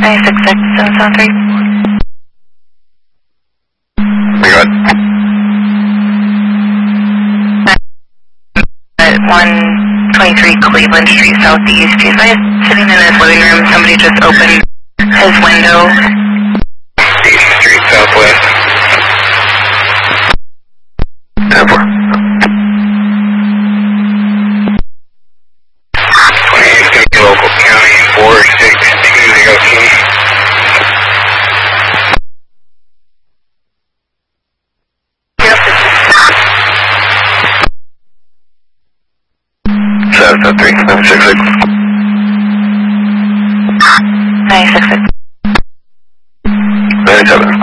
966-773. We got 123 Cleveland Street Southeast. He's sitting in his living room. Somebody just opened his window. 80th Street Southwest. 10-4. 28's going to be local county 46202. Seven 3 966. 966. 97.